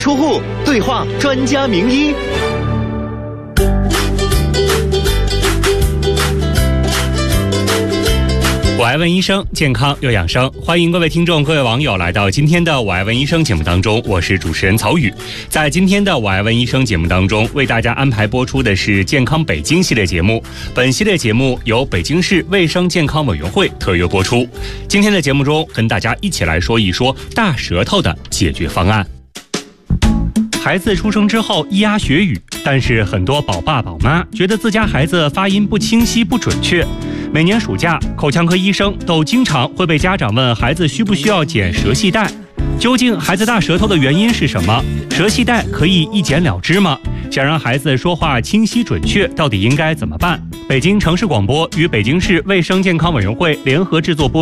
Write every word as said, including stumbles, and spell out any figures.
出户对话专家名医。 我爱问医生，健康又养生。欢迎各位听众、各位网友来到今天的我爱问医生节目当中，我是主持人曹宇。在今天的我爱问医生节目当中，为大家安排播出的是健康北京系列节目。本系列节目由北京市卫生健康委员会特约播出。今天的节目中，跟大家一起来说一说大舌头的解决方案。孩子出生之后咿呀学语，但是很多宝爸宝妈觉得自家孩子发音不清晰、不准确。每年暑假，口腔科医生都经常会被家长问孩子需不需要剪舌系带。究竟孩子大舌头的原因是什么？舌系带可以一剪了之吗？想让孩子说话清晰准确，到底应该怎么办？北京城市广播与北京市卫生健康委员会联合制作播